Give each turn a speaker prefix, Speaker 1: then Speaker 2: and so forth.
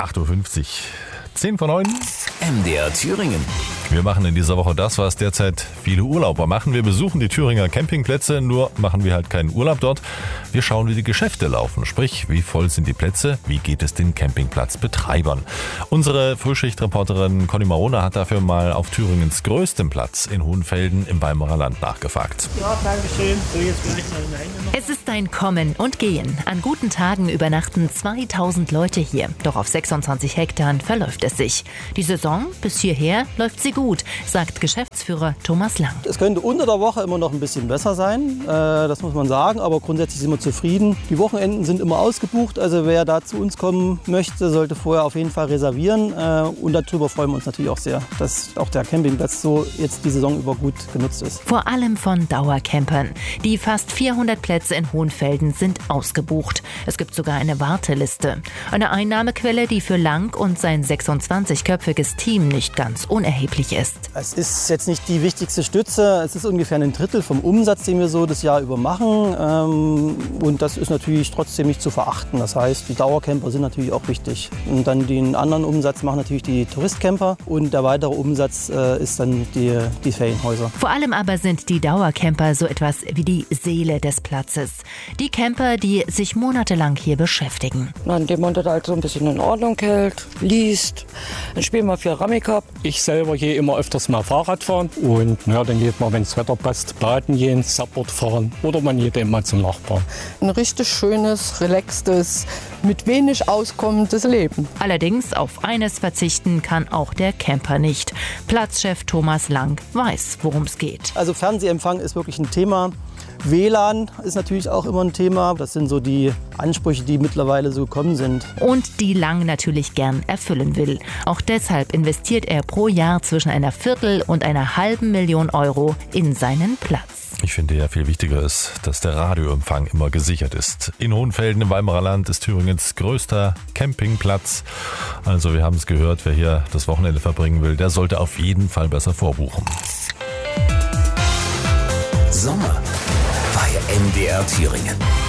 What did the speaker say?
Speaker 1: 8.50 Uhr. 10 vor 9.
Speaker 2: MDR Thüringen.
Speaker 1: Wir machen in dieser Woche das, was derzeit viele Urlauber machen. Wir besuchen die Thüringer Campingplätze, nur machen wir halt keinen Urlaub dort. Wir schauen, wie die Geschäfte laufen, sprich, wie voll sind die Plätze, wie geht es den Campingplatzbetreibern. Unsere Frühschichtreporterin Conny Marona hat dafür mal auf Thüringens größtem Platz in Hohenfelden im Weimarer Land nachgefragt.
Speaker 3: Ja, danke schön. So, jetzt vielleicht noch eine Hände noch.
Speaker 4: Es ist ein Kommen und Gehen. An guten Tagen übernachten 2000 Leute hier. Doch auf 26 Hektar verläuft es sich. Die Saison bis hierher läuft sie gut, sagt Geschäftsführer Thomas Lang.
Speaker 5: Es könnte unter der Woche immer noch ein bisschen besser sein, das muss man sagen, aber grundsätzlich sind wir zufrieden. Die Wochenenden sind immer ausgebucht, also wer da zu uns kommen möchte, sollte vorher auf jeden Fall reservieren. Und darüber freuen wir uns natürlich auch sehr, dass auch der Campingplatz so jetzt die Saison über gut genutzt ist.
Speaker 4: Vor allem von Dauercampern. Die fast 400 Plätze in Hohenfelden sind ausgebucht. Es gibt sogar eine Warteliste. Eine Einnahmequelle, die für Lang und sein 26-köpfiges Team nicht ganz unerheblich ist.
Speaker 5: Es ist jetzt nicht die wichtigste Stütze, es ist ungefähr ein Drittel vom Umsatz, den wir so das Jahr über machen. Und das ist natürlich trotzdem nicht zu verachten. Das heißt, die Dauercamper sind natürlich auch wichtig. Und dann den anderen Umsatz machen natürlich die Touristcamper und der weitere Umsatz ist dann die Ferienhäuser.
Speaker 4: Vor allem aber sind die Dauercamper so etwas wie die Seele des Platzes. Die Camper, die sich monatelang hier beschäftigen.
Speaker 6: Indem man das halt so ein bisschen in Ordnung hält, liest, dann spielen wir viel Rummikub.
Speaker 7: Ich selber gehe immer öfters mal Fahrrad fahren und dann geht man, wenn das Wetter passt, baden gehen, Subboard fahren oder man geht eben mal zum Nachbarn.
Speaker 8: Ein richtig schönes, relaxtes, mit wenig auskommendes Leben.
Speaker 4: Allerdings auf eines verzichten kann auch der Camper nicht. Platzchef Thomas Lang weiß, worum es geht.
Speaker 5: Also Fernsehempfang ist wirklich ein Thema. WLAN ist natürlich auch immer ein Thema. Das sind so die Ansprüche, die mittlerweile so gekommen sind.
Speaker 4: Und die Lang natürlich gern erfüllen will. Auch deshalb investiert er pro Jahr zwischen einer Viertel- und einer halben Million Euro in seinen Platz.
Speaker 1: Ich finde ja viel wichtiger ist, dass der Radioempfang immer gesichert ist. In Hohenfelden im Weimarer Land ist Thüringens größter Campingplatz. Also wir haben es gehört, wer hier das Wochenende verbringen will, der sollte auf jeden Fall besser vorbuchen.
Speaker 2: Sommer bei MDR Thüringen.